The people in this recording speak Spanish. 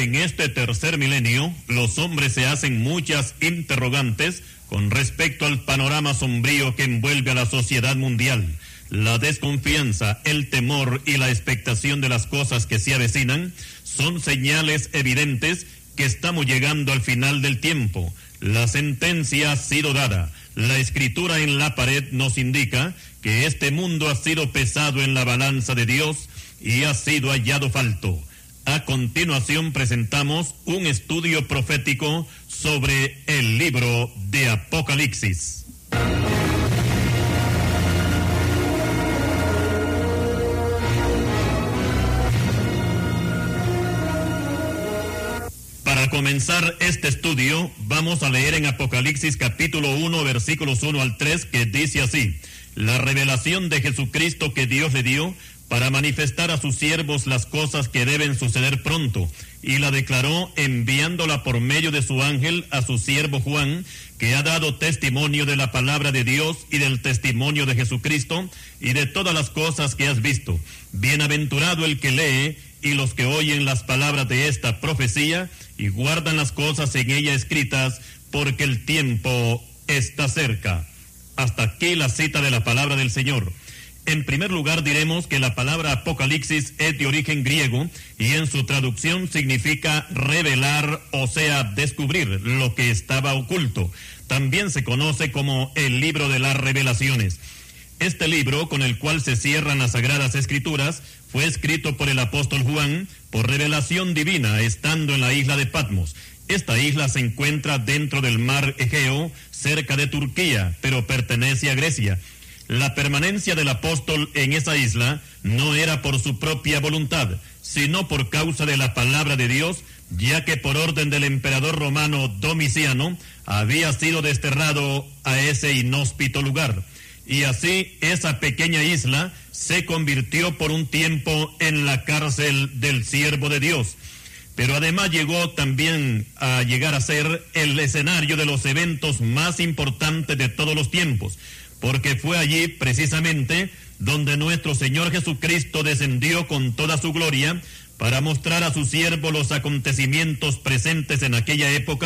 En este tercer milenio, los hombres se hacen muchas interrogantes con respecto al panorama sombrío que envuelve a la sociedad mundial. La desconfianza, el temor y la expectación de las cosas que se avecinan son señales evidentes que estamos llegando al final del tiempo. La sentencia ha sido dada. La escritura en la pared nos indica que este mundo ha sido pesado en la balanza de Dios y ha sido hallado falto. A continuación presentamos un estudio profético sobre el libro de Apocalipsis. Para comenzar este estudio, vamos a leer en Apocalipsis capítulo 1, versículos 1 al 3, que dice así: la revelación de Jesucristo que Dios le dio para manifestar a sus siervos las cosas que deben suceder pronto, y la declaró enviándola por medio de su ángel a su siervo Juan, que ha dado testimonio de la palabra de Dios y del testimonio de Jesucristo y de todas las cosas que has visto. Bienaventurado el que lee y los que oyen las palabras de esta profecía y guardan las cosas en ella escritas, porque el tiempo está cerca. Hasta aquí la cita de la palabra del Señor. En primer lugar diremos que la palabra Apocalipsis es de origen griego y en su traducción significa revelar, o sea, descubrir lo que estaba oculto. También se conoce como el libro de las revelaciones. Este libro, con el cual se cierran las Sagradas Escrituras, fue escrito por el apóstol Juan por revelación divina, estando en la isla de Patmos. Esta isla se encuentra dentro del mar Egeo, cerca de Turquía, pero pertenece a Grecia. La permanencia del apóstol en esa isla no era por su propia voluntad, sino por causa de la palabra de Dios, ya que por orden del emperador romano Domiciano había sido desterrado a ese inhóspito lugar. Y así esa pequeña isla se convirtió por un tiempo en la cárcel del siervo de Dios. Pero además llegó también a llegar a ser el escenario de los eventos más importantes de todos los tiempos, porque fue allí precisamente donde nuestro Señor Jesucristo descendió con toda su gloria para mostrar a su siervo los acontecimientos presentes en aquella época